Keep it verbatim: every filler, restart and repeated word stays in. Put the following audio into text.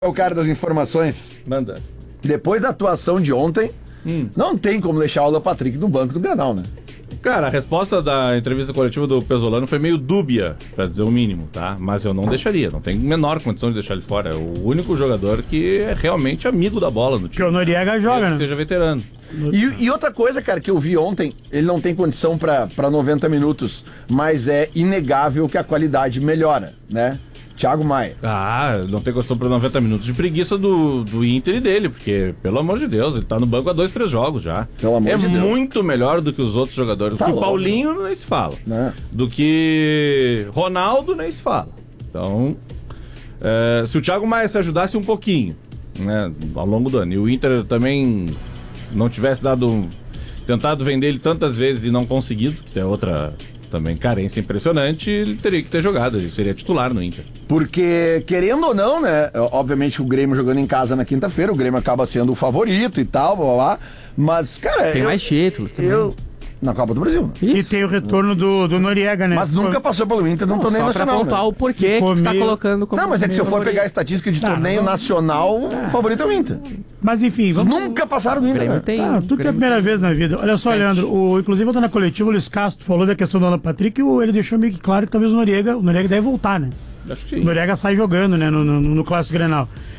o cara das informações. Manda. Depois da atuação de ontem, hum. não tem como deixar o Alan Patrick no banco do Grenal, né? Cara, a resposta da entrevista coletiva do Pesolano foi meio dúbia, pra dizer o mínimo, tá? Mas eu não deixaria, não tem menor condição de deixar ele fora. É o único jogador que é realmente amigo da bola no time. Que o Noriega joga, né? Que seja veterano. E, e outra coisa, cara, que eu vi ontem, ele não tem condição pra, pra noventa minutos, mas é inegável que a qualidade melhora, né? Thiago Maia. Ah, não tem condição para noventa minutos de preguiça do, do Inter e dele, porque, pelo amor de Deus, ele tá no banco há dois, três jogos já. Pelo amor é de Deus. muito melhor do que os outros jogadores. Tá do que louco. o Paulinho, nem se fala. Né? Do que Ronaldo, nem se fala. Então, é, se o Thiago Maia se ajudasse um pouquinho, né, ao longo do ano, e o Inter também não tivesse dado, tentado vender ele tantas vezes e não conseguido, que é outra... também carência impressionante, ele teria que ter jogado, ele seria titular no Inter. Porque, querendo ou não, né, obviamente o Grêmio jogando em casa na quinta-feira, o Grêmio acaba sendo o favorito e tal, blá, blá, blá, mas, cara... Tem eu, mais títulos também. Eu, na Copa do Brasil. Isso. E tem o retorno do, do Noriega, né? Mas nunca passou pelo Inter no Não, torneio só nacional, pra pontuar né? o porquê Ficou que tu tá meio... colocando como... Não, mas é que se eu for favorito. pegar a estatística de Tá, torneio não... nacional, o favorito é o Inter. Mas enfim, vamos... Nunca passaram do O Inter, Grêmio né? tem... Ah, tudo que é a primeira vez na vida. Olha só, Sete. Leandro, o, inclusive eu tô na coletiva, o Luiz Castro falou da questão do Alan Patrick e o, ele deixou meio que claro que talvez o Noriega, o Noriega deve voltar, né? Acho que O sim. Noriega sai jogando, né, no, no, no Clássico Grenal.